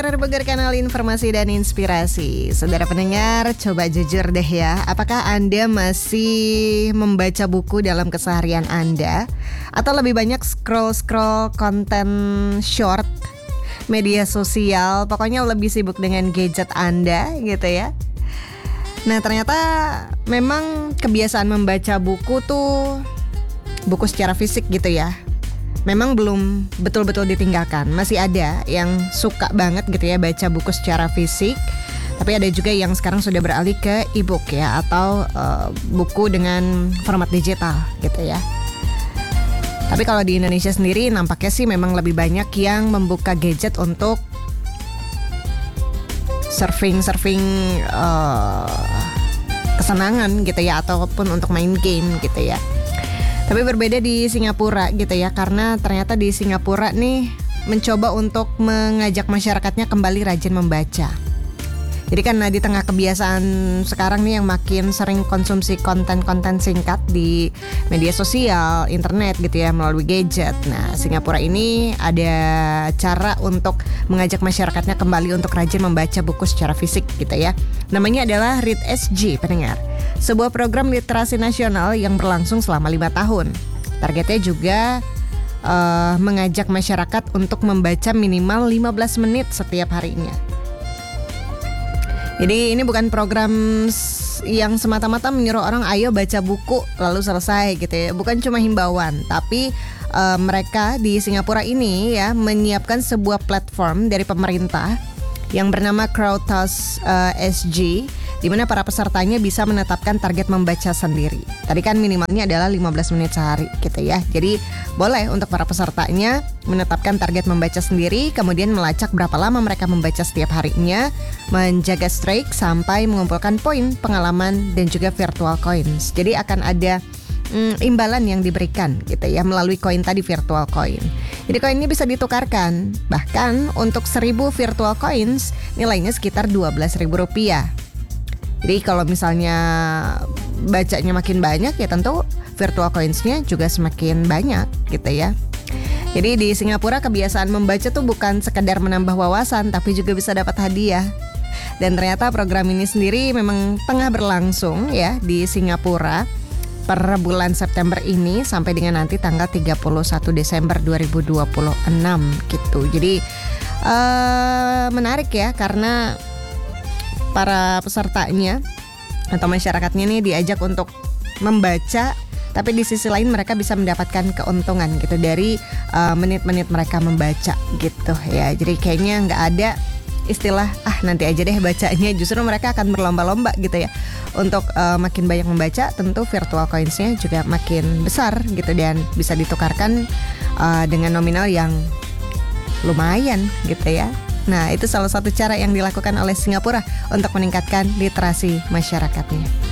Berbagai kanal informasi dan inspirasi. Saudara pendengar, coba jujur deh ya, apakah Anda masih membaca buku dalam keseharian Anda? Atau lebih banyak scroll-scroll konten short, media sosial, pokoknya lebih sibuk dengan gadget Anda gitu ya? Nah ternyata memang kebiasaan membaca buku tuh, buku secara fisik gitu ya, memang belum betul-betul ditinggalkan. Masih ada yang suka banget gitu ya baca buku secara fisik. Tapi ada juga yang sekarang sudah beralih ke e-book ya, atau buku dengan format digital gitu ya. Tapi kalau di Indonesia sendiri nampaknya sih memang lebih banyak yang membuka gadget untuk surfing kesenangan gitu ya, ataupun untuk main game gitu ya. Tapi berbeda di Singapura gitu ya, karena ternyata di Singapura nih mencoba untuk mengajak masyarakatnya kembali rajin membaca. Jadi karena di tengah kebiasaan sekarang nih yang makin sering konsumsi konten-konten singkat di media sosial, internet gitu ya, melalui gadget. Nah, Singapura ini ada cara untuk mengajak masyarakatnya kembali untuk rajin membaca buku secara fisik gitu ya. Namanya adalah Read SG, pendengar. Sebuah program literasi nasional yang berlangsung selama 5 tahun. Targetnya juga mengajak masyarakat untuk membaca minimal 15 menit setiap harinya. Jadi ini bukan program yang semata-mata menyuruh orang ayo baca buku lalu selesai gitu ya. Bukan cuma himbauan, tapi mereka di Singapura ini ya menyiapkan sebuah platform dari pemerintah yang bernama Crowdhouse SG, di mana para pesertanya bisa menetapkan target membaca sendiri. Tadi kan minimalnya adalah 15 menit sehari gitu ya. Jadi boleh untuk para pesertanya menetapkan target membaca sendiri, kemudian melacak berapa lama mereka membaca setiap harinya, menjaga streak sampai mengumpulkan poin, pengalaman, dan juga virtual coins. Jadi akan ada imbalan yang diberikan gitu ya melalui koin tadi, virtual coin. Jadi koin ini bisa ditukarkan. Bahkan untuk 1000 virtual coins nilainya sekitar Rp12.000. Jadi kalau misalnya bacanya makin banyak ya tentu virtual coins-nya juga semakin banyak gitu ya. Jadi di Singapura kebiasaan membaca tuh bukan sekedar menambah wawasan, tapi juga bisa dapat hadiah. Dan ternyata program ini sendiri memang tengah berlangsung ya di Singapura per bulan September ini sampai dengan nanti tanggal 31 Desember 2026 gitu. Jadi menarik ya, karena para pesertanya atau masyarakatnya nih diajak untuk membaca, tapi di sisi lain mereka bisa mendapatkan keuntungan gitu dari menit-menit mereka membaca gitu ya. Jadi kayaknya nggak ada istilah nanti aja deh bacanya, justru mereka akan berlomba-lomba gitu ya untuk makin banyak membaca. Tentu virtual coins-nya juga makin besar gitu dan bisa ditukarkan dengan nominal yang lumayan gitu ya. Nah, itu salah satu cara yang dilakukan oleh Singapura untuk meningkatkan literasi masyarakatnya.